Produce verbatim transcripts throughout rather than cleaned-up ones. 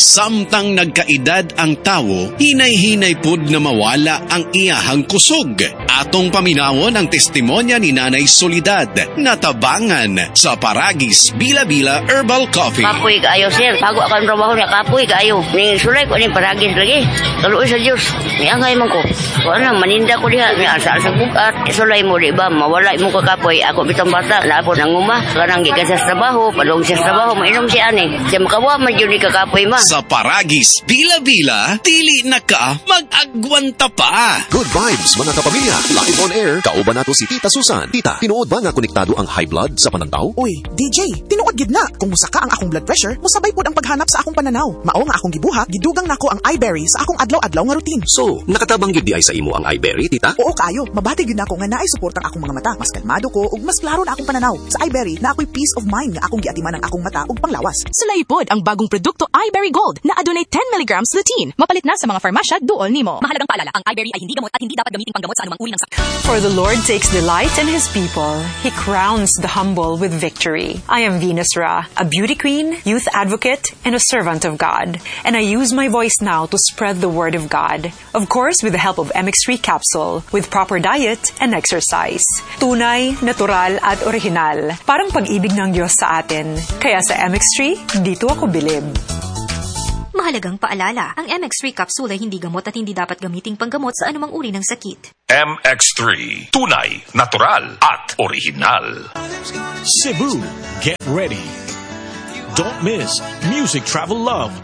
Samtang nagkaedad ang tawo, hinay-hinay pud na mawala ang iyahang kusog. Atong paminawon ang testimonya ni Nanay Soledad, natabangan sa Paragis Bila-Bila Herbal Coffee. Kapoy kaayo, sir. Bago ako ang trabaho niya, kapoy kaayo. Ni sulay ko ni Paragis lagi. Taluoy sa Diyos. Ni angay man ko. Kung ano, maninda ko diha. Ni asa sa bukat. Sulay mo, di ba? Mawala mo ka kapoy. Ako bitang bata. Lapo ng uma. Kanang gikan sa trabaho. Padong sa trabaho. Mainom siya ani. Siya makawa, magyuni ka kapoy ma. Sa Paragis Bila-Bila, dili na ka mag-agwanta pa. Good vibes, mga kapamilya. Live on air, kauban nato si Tita Susan. Tita, tinuod ba nga konektado ang high blood sa pananaw? Uy, D J, tinuod gid na. Kung musaka ang akong blood pressure, musabay pud ang paghanap sa akong pananaw. Mao nga akong gibuhat, gidugang nako ang iBerry sa akong adlaw-adlaw nga routine. So, nakatabang gyud di ay sa imo ang iBerry, Tita? Oo kayo, mabati gyud nako nga naay suportang akong mga mata. Mas kalmado ko ug mas klaro na akong pananaw. Sa iBerry, na ako'y peace of mind nga akong giatiman ang akong mata ug panglawas. Sulay pod ang bagong produkto iBerry Gold na adunay ten milligrams lutein. Mapalit na sa mga farmasya duol nimo. Mahalagang paalala, ang iBerry ay hindi gamot at hindi dapat gamitin panggamot sa anumang uri ng sakit. For the Lord takes delight in His people. He crowns the humble with victory. I am Venus Ra, a beauty queen, youth advocate, and a servant of God. And I use my voice now to spread the word of God. Of course, with the help of M X three capsule, with proper diet and exercise. Tunay, natural, at original. Parang pag-ibig ng Diyos sa atin. Kaya sa M X three, dito ako bilib. Mahalagang paalala, ang M X three capsule ay hindi gamot at hindi dapat gamiting panggamot sa anumang uri ng sakit. M X three, tunay, natural, at original. Cebu, get ready. Don't miss Music Travel Love.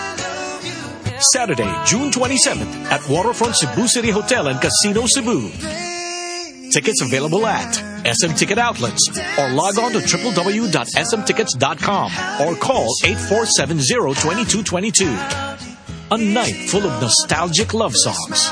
Saturday, June twenty-seventh at Waterfront Cebu City Hotel and Casino Cebu. Tickets available at S M Ticket Outlets or log on to w w w dot s m tickets dot com or call eight four seven zero two two two two. A night full of nostalgic love songs.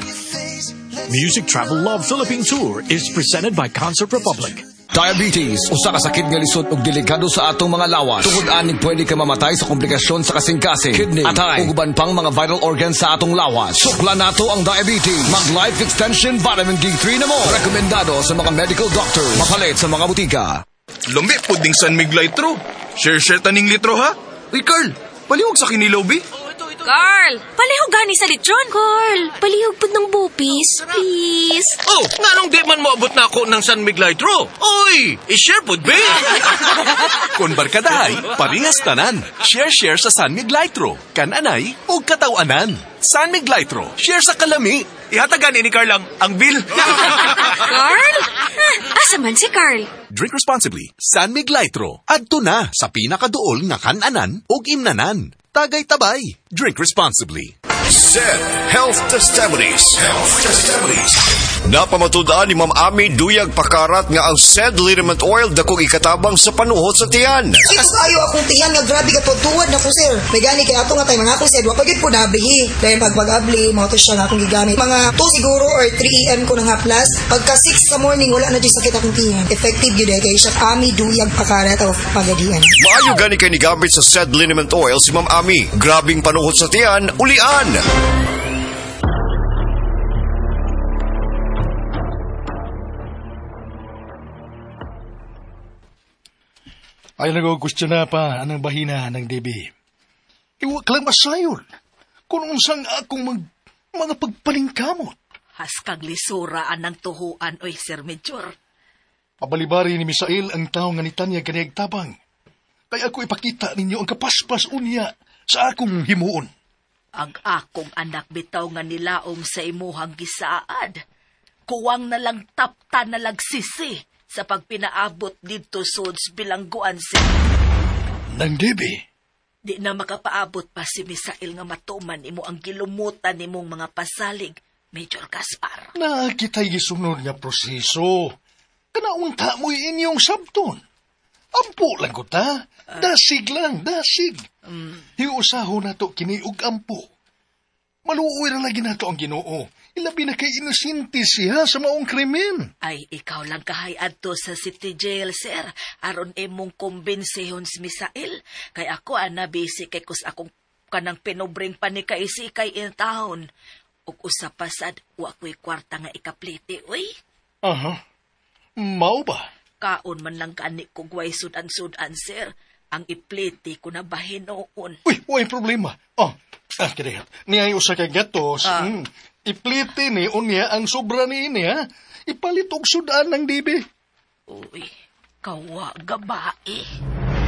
Music Travel Love Philippine Tour is presented by Concert Republic. Diabetes, usa ka sakit nga lisod ug delikado sa atong mga lawas. Tungod aning pwede ka mamatay sa komplikasyon sa kasing-kasing, kidney, atay, ug uban pang mga vital organs sa atong lawas. Suklan nato ang diabetes. Mag Life Extension Vitamin D three na mo. Rekomendado sa mga medical doctor. Mapalit sa mga butika. Lumi po ding San Mig Litro. Share-share taning litro ha. Uy, Carl, palihog sa kinilaw, bi. Carl, palihog gani sa litron. Carl, palihog po ng bupis, please. Oh, nga nung di man moabot na ako ng San Mig Litro. Oy, i-share po, be. Kung barkadahay, parehas tanan. Share-share sa San Mig Litro. Kananay o katawanan. San Mig Litro, share sa kalami. Ihatagan ni Carl ang, ang bill. Carl? Ah, asa man si Carl? Drink responsibly. San Mig Litro. Adto na sa pinakaduol nga kananan o imnanan. Tagay tabay. Drink responsibly. S E D Health Testimonies. Health Testimonies. Napamatudaan ni Ma'am Ami Duyag Pakarat nga ang S E D liniment oil dakong ikatabang sa panuhot sa tiyan. Mas ayo akong tiyan nga grabe ka pagtuwad na ko sir. May gani kay ato nga tay mga ako S E D wa pagid po nabihi. Dahil pagpag-abli mao to siya nga akong gigamit. Mga two siguro or three a m ko na nga plus. Pagka six sa morning wala na di sakit akong tiyan. Effective gyud kay siya Ami Duyag Pakarat of Pagadian. Maayo gani kay ni gamit sa S E D liniment oil si Ma'am Ami. Grabing panuhot sa tiyan, ulian. Ay nag-question na pa anang bahina ng D B. Iwa ka lang masayon. Kung unsang akong mag, mga pagpalingkamot. Haskag lisuraan ng tuhuan, oy, Sir Major. Pabalibari ni Misael ang tao nga ni Tanya ganiyag tabang. Kaya ako ipakita ninyo ang kapaspas unya sa akong himuon. Ang akong anak bitaw nga nilaom sa imuhang gisaad. Kuwang na lang tapta na lagsisi sa pagpinaabot dito sods bilangguan si... Nang Debbie? Di na makapaabot pa si Misael nga matuman imo ang gilumutan nimong mga pasalig, Major Gaspar. Nakita'y gisunod nga proseso. Kanaunta mo'y inyong sabton. Ampo lang ko ta. Dasig lang, dasig. Mm. Hiusaho na to kiniug ampo. Maluoy na lagi na to ang Ginoo. Ilabi na kay inusinti siya sa maong krimen. Ay, ikaw lang kahayad to sa city jail, sir. Aron imong kumbensehon si Misael. Kay ako, ana, busy kay kus akong kanang pinubring pa ni kaisi kay in town. Ug usapasad, wako'y kwarta nga ikapliti, uy. Aha. Mao ba? Kaon man lang gani kung way sudan-sudan, sir. ang ipliti ko na bahin noon. Uy, uy, problema. Oh, ah, kaya, niya usa kay gatos. Ah. Mm. Ipliti ni unya ang sobra ni ini, ha? Ipalit og sudan ng dibi. Uy, kawa gabae.